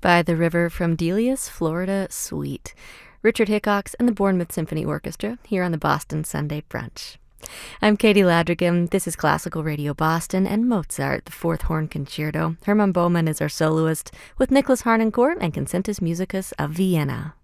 By the River from Delia's Florida Suite. Richard Hickox and the Bournemouth Symphony Orchestra here on the Boston Sunday Brunch. I'm Katie Ladrigan. This is Classical Radio Boston and Mozart, the Fourth Horn Concerto. Hermann Baumann is our soloist with Nicholas Harnoncourt and Concertus Musicus of Vienna.